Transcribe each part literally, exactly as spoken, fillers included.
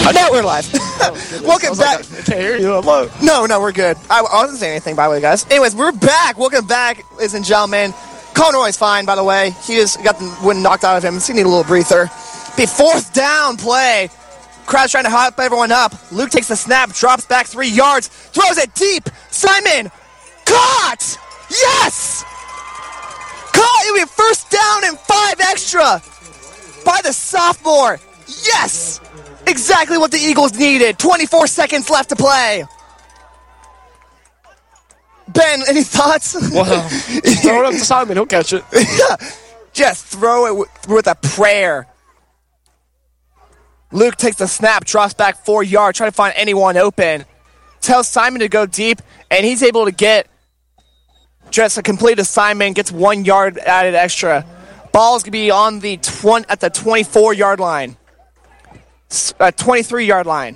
Oh, no, we're live. Oh, welcome back. Like, I can't hear you. Hello. No, no, we're good. I, I wasn't saying anything, by the way, guys. Anyways, we're back. Welcome back, ladies and gentlemen. Conroy's fine, by the way. He just got the wind knocked out of him. So he need a little breather. Be fourth down play. Crowd's trying to hype everyone up. Luke takes the snap, drops back three yards, throws it deep. Simon, caught! Yes! Caught! It would be first down and five extra by the sophomore. Yes! Exactly what the Eagles needed. twenty-four seconds left to play. Ben, any thoughts? Well, throw it up to Simon. He'll catch it. Just throw it with, with a prayer. Luke takes the snap, drops back four yards, trying to find anyone open. Tells Simon to go deep, and he's able to get just a complete assignment, gets one yard added extra. Ball's going to be on the twenty at the twenty-four-yard line. Uh, twenty-three-yard line.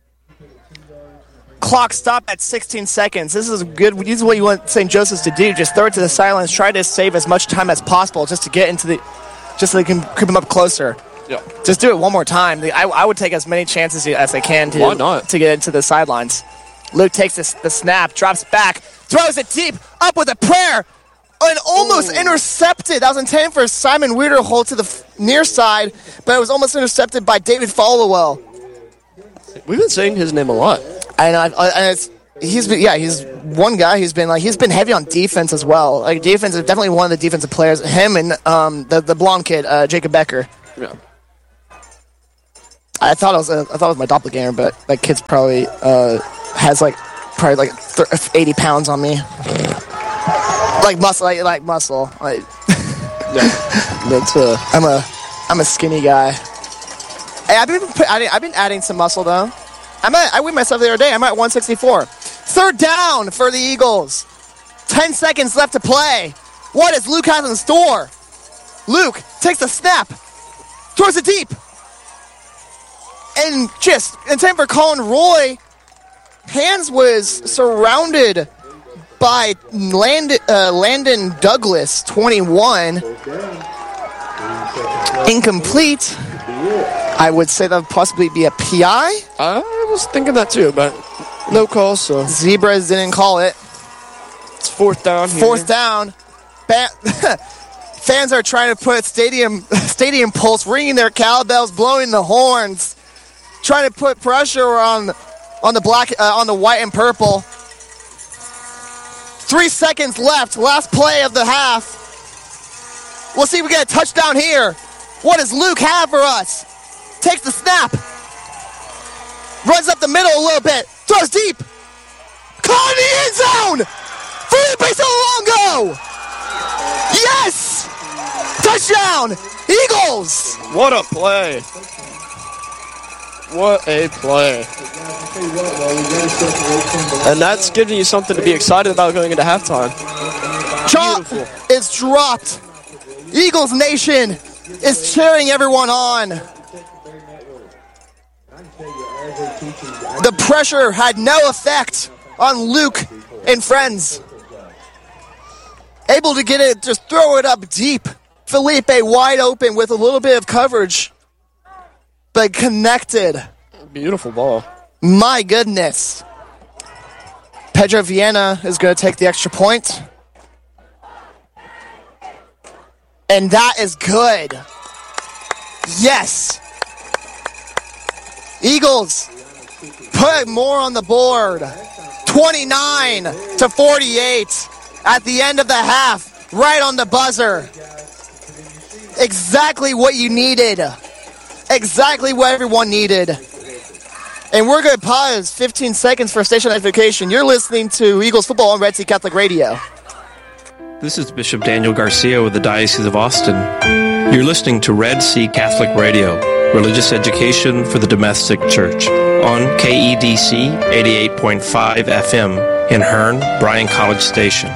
Clock stopped at sixteen seconds. This is good. This is what you want Saint Joseph's to do. Just throw it to the sidelines. Try to save as much time as possible just to get into the, just so they can creep them up closer. Yeah. Just do it one more time. I, I would take as many chances as I can to, Why not? to get into the sidelines. Luke takes this, the snap, drops back, throws it deep, up with a prayer, and almost Ooh. intercepted. That was intended for Simon Wiederholt to the f- near side, but it was almost intercepted by David Followell. We've been saying his name a lot. I know. I, I, it's, he's been, yeah, he's one guy who's been like he's been heavy on defense as well. Like defense is definitely one of the defensive players. Him and um, the the blonde kid, uh, Jacob Becker. Yeah. I thought it was uh, I thought it was my doppelganger, but that kid's probably uh, has like probably like th- eighty pounds on me, like muscle, like, like muscle. Like yeah, that's uh. I'm a I'm a skinny guy. Hey, I've been adding, I've been adding some muscle though. I'm at, I weighed myself the other day. I'm at one sixty-four. Third down for the Eagles. Ten seconds left to play. What does Luke have in store? Luke takes the snap, throws it deep. And just in time for Colin Roy, Hands was surrounded by Landon, uh, Landon Douglas, twenty-one. Incomplete. I would say that would possibly be a P I. I was thinking that too, but no call, so. Zebras didn't call it. It's fourth down here. Fourth down. Ba- Fans are trying to put stadium stadium pulse, ringing their cowbells, blowing the horns, trying to put pressure on on the black, uh, on the white and purple. Three seconds left. Last play of the half. We'll see if we get a touchdown here. What does Luke have for us? Takes the snap. Runs up the middle a little bit. Throws deep. Caught in the end zone. Felipe Solongo. Yes. Touchdown. Eagles. What a play. What a play. And that's giving you something to be excited about going into halftime. Chop is dropped. Eagles Nation is cheering everyone on. The pressure had no effect on Luke and friends. Able to get it, just throw it up deep. Felipe wide open with a little bit of coverage, but connected. Beautiful ball. My goodness. Pedro Viana is going to take the extra point. And that is good. Yes. Eagles put more on the board. twenty-nine to forty-eight at the end of the half. Right on the buzzer. Exactly what you needed. Exactly what everyone needed. And we're going to pause fifteen seconds for station identification. You're listening to Eagles football on Red Sea Catholic Radio. This is Bishop Daniel Garcia with the Diocese of Austin. You're listening to Red Sea Catholic Radio, religious education for the domestic church, on K E D C eighty-eight point five F M in Hearne, Bryan College Station.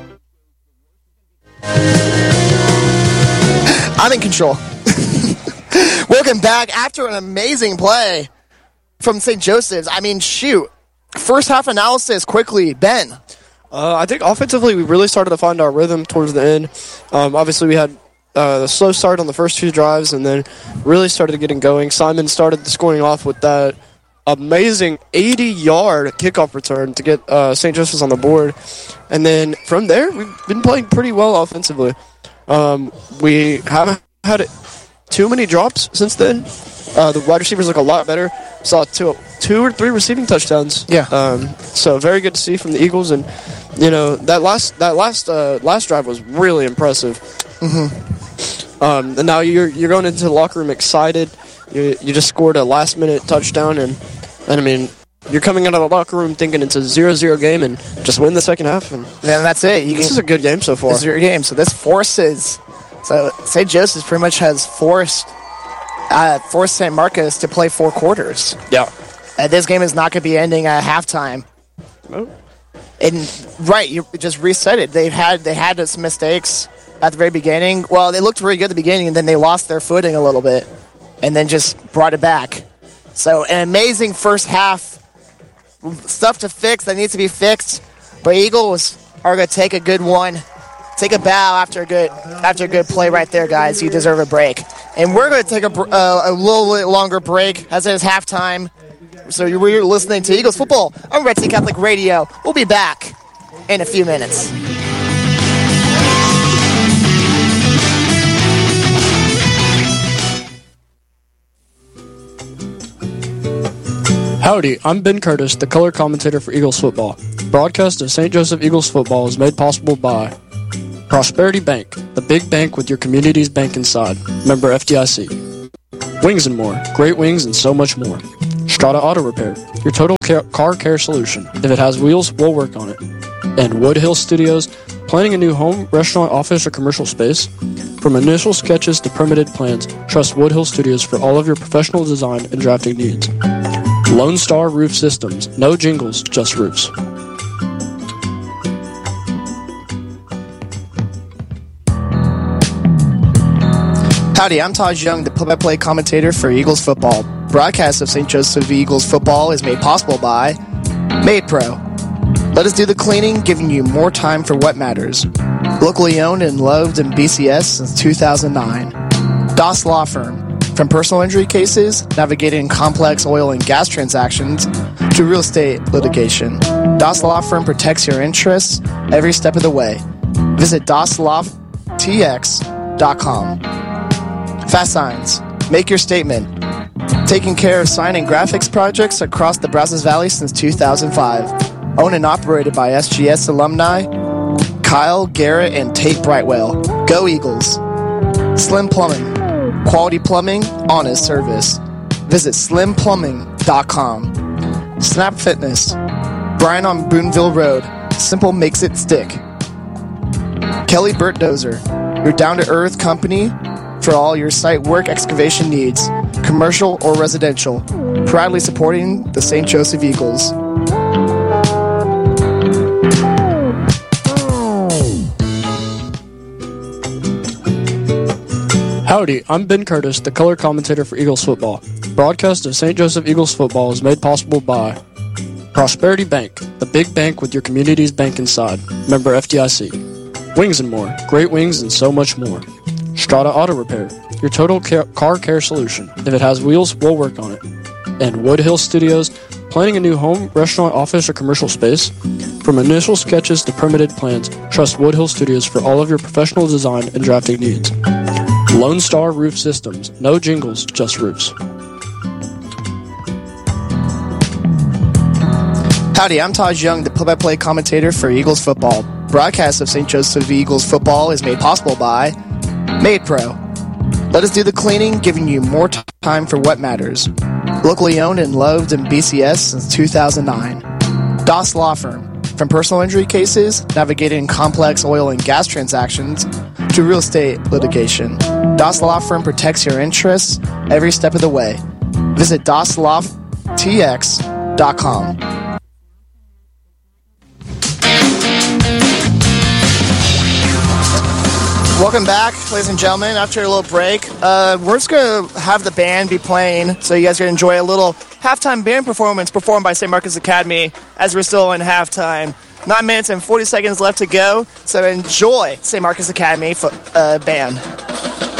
I'm in control. Welcome back after an amazing play from Saint Joseph's. I mean, shoot. First half analysis quickly. Ben. Uh, I think offensively we really started to find our rhythm towards the end. Um, obviously we had uh, the slow start on the first two drives and then really started getting going. Simon started scoring off with that amazing eighty-yard kickoff return to get uh, Saint Joseph's on the board. And then from there, we've been playing pretty well offensively. Um, we haven't had it too many drops since then. Uh, the wide receivers look a lot better. Saw two, two or three receiving touchdowns. Yeah. Um, so very good to see from the Eagles, and you know that last that last uh, last drive was really impressive. Mm-hmm. Um, and now you're you're going into the locker room excited. You you just scored a last minute touchdown, and and I mean you're coming out of the locker room thinking it's a zero zero game and just win the second half. And then that's it. You this can, is a good game so far. This is your game. So this forces. So Saint Joseph's pretty much has forced uh, forced Saint Marcus to play four quarters. Yeah. Uh, this game is not going to be ending at halftime. Oh. And right, you just reset it. They've had they had some mistakes at the very beginning. Well, they looked really good at the beginning, and then they lost their footing a little bit, and then just brought it back. So an amazing first half. Stuff to fix that needs to be fixed, but Eagles are going to take a good one. Take a bow after a good after a good play right there, guys. You deserve a break. And we're going to take a, uh, a little bit longer break as it is halftime. So you're listening to Eagles football on Red Sea Catholic Radio. We'll be back in a few minutes. Howdy, I'm Ben Curtis, the color commentator for Eagles football. Broadcast of Saint Joseph Eagles football is made possible by Prosperity Bank, the big bank with your community's bank inside. Member F D I C. Wings and More, great wings and so much more. Strata Auto Repair, your total care, car care solution. If it has wheels, we'll work on it. And Wood Hill Studios, planning a new home, restaurant, office, or commercial space? From initial sketches to permitted plans, trust Wood Hill Studios for all of your professional design and drafting needs. Lone Star Roof Systems, no jingles, just roofs. Howdy, I'm Todd Young, the play-by-play commentator for Eagles football. Broadcast of Saint Joseph Eagles football is made possible by Made Pro. Let us do the cleaning, giving you more time for what matters. Locally owned and loved in B C S since two thousand nine. Doss Law Firm. From personal injury cases, navigating complex oil and gas transactions, to real estate litigation, Doss Law Firm protects your interests every step of the way. Visit doss law t x dot com. Fast Signs. Make your statement. Taking care of sign and graphics projects across the Brazos Valley since two thousand five. Owned and operated by S G S alumni Kyle, Garrett, and Tate Brightwell. Go Eagles. Slim Plumbing. Quality plumbing, honest service. Visit slim plumbing dot com. Snap Fitness. Brian on Boonville Road. Simple makes it stick. Kelly Burt Dozer. Your down-to-earth company for all your site work excavation needs, commercial or residential. Proudly supporting the Saint Joseph Eagles. Howdy, I'm Ben Curtis, the color commentator for Eagles football. Broadcast of Saint Joseph Eagles football is made possible by Prosperity Bank, the big bank with your community's bank inside. Member F D I C. Wings and More, great wings and so much more. Strata Auto Repair, your total care, car care solution. If it has wheels, we'll work on it. And Wood Hill Studios, planning a new home, restaurant, office, or commercial space? From initial sketches to permitted plans, trust Wood Hill Studios for all of your professional design and drafting needs. Lone Star Roof Systems, no jingles, just roofs. Howdy, I'm Todd Young, the play-by-play commentator for Eagles football. Broadcast of Saint Joseph Eagles football is made possible by Made Pro. Let us do the cleaning, giving you more t- time for what matters. Locally owned and loved in B C S since two thousand nine. Doss Law Firm. From personal injury cases, navigating complex oil and gas transactions, to real estate litigation, Doss Law Firm protects your interests every step of the way. Visit doss law t x dot com. Welcome back, ladies and gentlemen. After a little break, uh, we're just going to have the band be playing, so you guys can enjoy a little halftime band performance performed by Saint Marcus Academy as we're still in halftime. Nine minutes and forty seconds left to go, so enjoy Saint Marcus Academy fo- uh, band.